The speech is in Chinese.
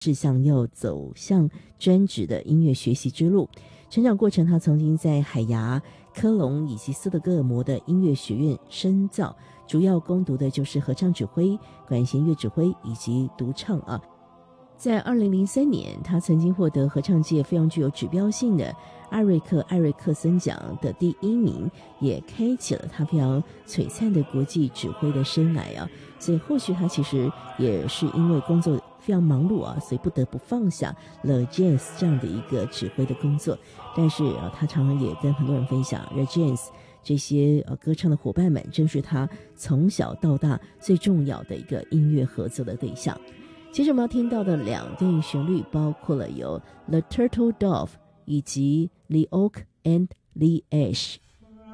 志向要走向专职的音乐学习之路。成长过程，他曾经在海牙、科隆以及斯德哥尔摩的音乐学院深造，主要攻读的就是合唱指挥、管弦乐指挥以及独唱啊。在2003年，他曾经获得合唱界非常具有指标性的艾瑞克森奖的第1名，也开启了他非常璀璨的国际指挥的生涯啊。所以后续他其实也是因为工作非常忙碌啊，所以不得不放下了 James 这样的一个指挥的工作。但是他常常也跟很多人分享 The James 这些歌唱的伙伴们，正是他从小到大最重要的一个音乐合作的对象。接着我们要听到的2段旋律，包括了有 The Turtle Dove 以及 The Oak and the Ash。